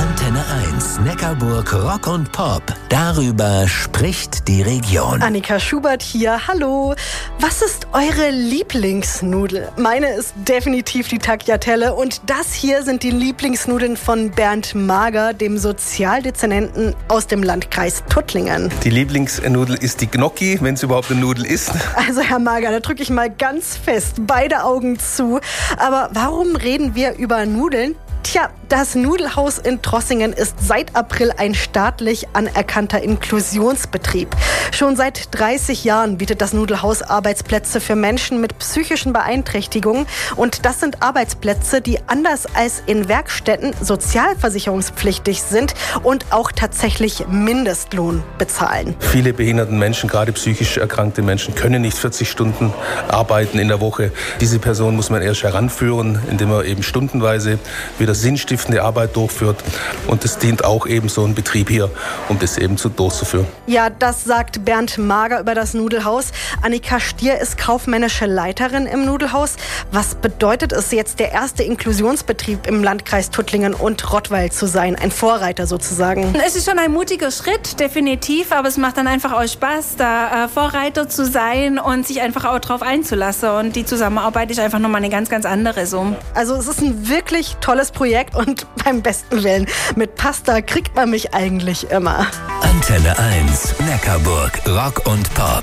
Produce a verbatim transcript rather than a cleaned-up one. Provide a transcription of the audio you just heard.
Antenne eins, Neckarburg Rock und Pop. Darüber spricht die Region. Annika Schubert hier, hallo. Was ist eure Lieblingsnudel? Meine ist definitiv die Tagliatelle und das hier sind die Lieblingsnudeln von Bernd Mager, dem Sozialdezernenten aus dem Landkreis Tuttlingen. Die Lieblingsnudel ist die Gnocchi, wenn es überhaupt eine Nudel ist. Also Herr Mager, da drücke ich mal ganz fest beide Augen zu. Aber warum reden wir über Nudeln? Tja, das Nudelhaus in Trossingen ist seit April ein staatlich anerkannter Inklusionsbetrieb. Schon seit dreißig Jahren bietet das Nudelhaus Arbeitsplätze für Menschen mit psychischen Beeinträchtigungen. Und das sind Arbeitsplätze, die anders als in Werkstätten sozialversicherungspflichtig sind und auch tatsächlich Mindestlohn bezahlen. Viele behinderten Menschen, gerade psychisch erkrankte Menschen, können nicht vierzig Stunden arbeiten in der Woche. Diese Person muss man erst heranführen, indem man eben stundenweise wieder sinnstiftende Arbeit durchführt. Und es dient auch eben so ein Betrieb hier, um das eben zu durchzuführen. Ja, das sagt Bernd Mager über das Nudelhaus. Annika Stier ist kaufmännische Leiterin im Nudelhaus. Was bedeutet es jetzt, der erste Inklusionsbetrieb im Landkreis Tuttlingen und Rottweil zu sein? Ein Vorreiter sozusagen. Es ist schon ein mutiger Schritt, definitiv. Aber es macht dann einfach auch Spaß, da äh, Vorreiter zu sein und sich einfach auch drauf einzulassen. Und die Zusammenarbeit ist einfach nochmal eine ganz, ganz andere so. Also es ist ein wirklich tolles Projekt und beim besten Willen, mit Pasta kriegt man mich eigentlich immer. Antenne eins, Neckarburg Rock und Pop.